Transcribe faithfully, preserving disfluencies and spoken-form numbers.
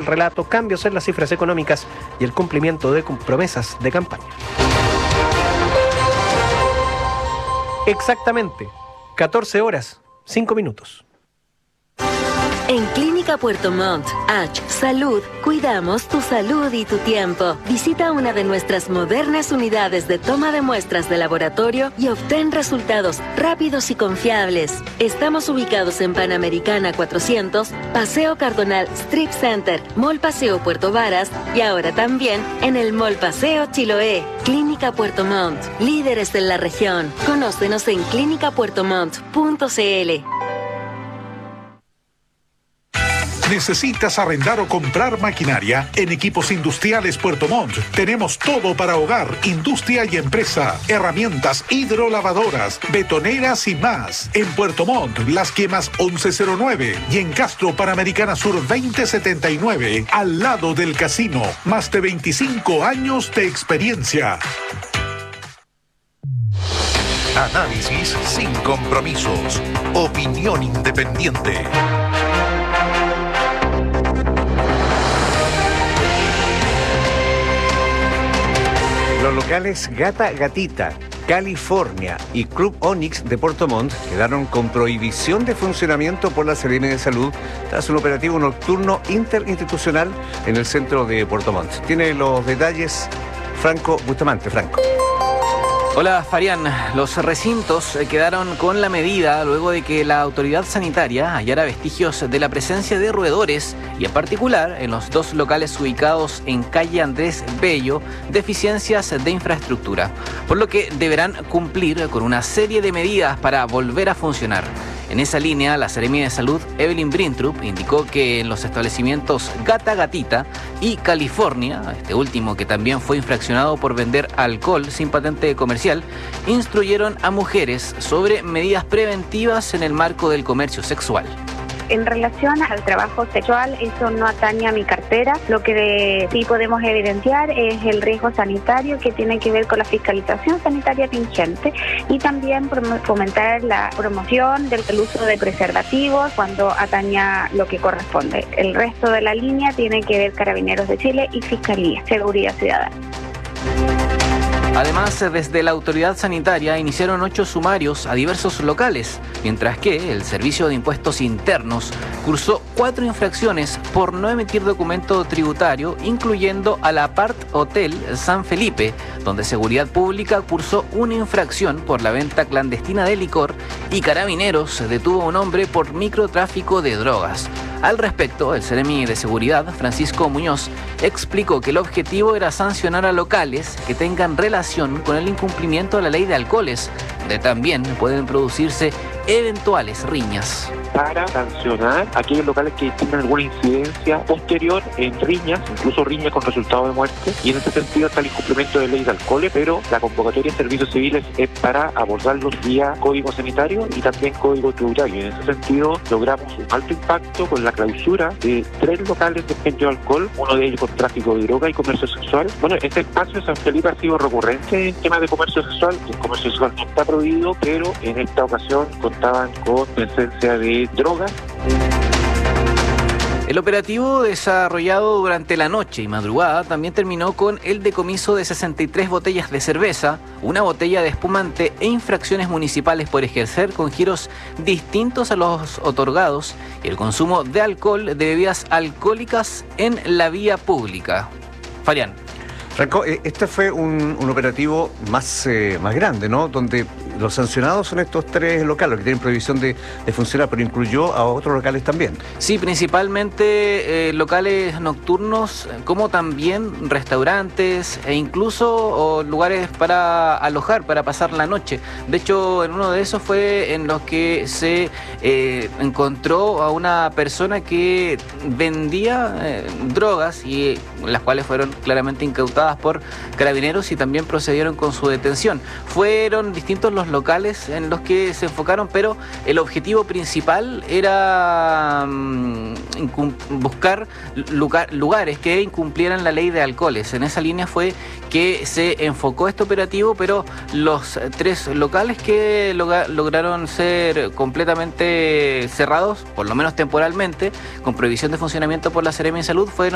relato, cambios en las cifras económicas y el cumplimiento de promesas de campaña. Exactamente, catorce horas, cinco minutos. En Clínica Puerto Montt, H Salud, cuidamos tu salud y tu tiempo. Visita una de nuestras modernas unidades de toma de muestras de laboratorio y obtén resultados rápidos y confiables. Estamos ubicados en Panamericana cuatrocientos, Paseo Cardonal Strip Center, Mall Paseo Puerto Varas y ahora también en el Mall Paseo Chiloé. Clínica Puerto Montt, líderes en la región. Conócenos en clínica puerto montt punto c l. ¿Necesitas arrendar o comprar maquinaria? En Equipos Industriales Puerto Montt tenemos todo para hogar, industria y empresa. Herramientas hidrolavadoras, betoneras y más. En Puerto Montt, Las Quemas once cero nueve y en Castro, Panamericana Sur veinte setenta y nueve, al lado del casino. Más de veinticinco años de experiencia. Análisis sin compromisos. Opinión independiente. Los locales Gata Gatita, California y Club Onyx de Puerto Montt quedaron con prohibición de funcionamiento por la Seremi de Salud tras un operativo nocturno interinstitucional en el centro de Puerto Montt. Tiene los detalles Franco Bustamante. Franco. Hola, Farián. Los recintos quedaron con la medida luego de que la autoridad sanitaria hallara vestigios de la presencia de roedores y en particular en los dos locales ubicados en calle Andrés Bello, deficiencias de infraestructura, por lo que deberán cumplir con una serie de medidas para volver a funcionar. En esa línea, la Seremi de Salud, Evelyn Brintrup, indicó que en los establecimientos Gata Gatita y California, este último que también fue infraccionado por vender alcohol sin patente comercial, instruyeron a mujeres sobre medidas preventivas en el marco del comercio sexual. En relación al trabajo sexual, eso no atañe a mi cartera. Lo que de, sí podemos evidenciar es el riesgo sanitario que tiene que ver con la fiscalización sanitaria vigente y también fomentar la promoción del uso de preservativos cuando ataña lo que corresponde. El resto de la línea tiene que ver Carabineros de Chile y Fiscalía, Seguridad Ciudadana. Además, desde la autoridad sanitaria iniciaron ocho sumarios a diversos locales, mientras que el Servicio de Impuestos Internos cursó cuatro infracciones por no emitir documento tributario, incluyendo a la Apart Hotel San Felipe, donde Seguridad Pública cursó una infracción por la venta clandestina de licor y Carabineros detuvo a un hombre por microtráfico de drogas. Al respecto, el Seremi de Seguridad, Francisco Muñoz, explicó que el objetivo era sancionar a locales que tengan relación con el incumplimiento de la ley de alcoholes, donde también pueden producirse eventuales riñas. Para sancionar a aquellos locales que tengan alguna incidencia posterior en riñas, incluso riñas con resultado de muerte, y en ese sentido está el incumplimiento de ley de alcoholes, pero la convocatoria de servicios civiles es para abordarlos vía código sanitario y también código tributario. Y en ese sentido logramos un alto impacto con la clausura de tres locales de expendio de alcohol, uno de ellos con tráfico de droga y comercio sexual. Bueno, este espacio de San Felipe ha sido recurrente en temas de comercio sexual. El comercio sexual no está prohibido, pero en esta ocasión contaban con presencia de drogas. El operativo desarrollado durante la noche y madrugada también terminó con el decomiso de sesenta y tres botellas de cerveza, una botella de espumante e infracciones municipales por ejercer con giros distintos a los otorgados y el consumo de alcohol de bebidas alcohólicas en la vía pública. Farián. Franco, este fue un, un operativo más, eh, más grande, ¿no? Donde los sancionados son estos tres locales, los que tienen prohibición de, de funcionar, pero incluyó a otros locales también. Sí, principalmente eh, locales nocturnos, como también restaurantes e incluso o lugares para alojar, para pasar la noche. De hecho, en uno de esos fue en los que se eh, encontró a una persona que vendía eh, drogas y las cuales fueron claramente incautadas por Carabineros y también procedieron con su detención. Fueron distintos los locales en los que se enfocaron, pero el objetivo principal era um, buscar lugar, lugares que incumplieran la ley de alcoholes. En esa línea fue que se enfocó este operativo, pero los tres locales que log- lograron ser completamente cerrados, por lo menos temporalmente, con prohibición de funcionamiento por la Seremi de Salud, fueron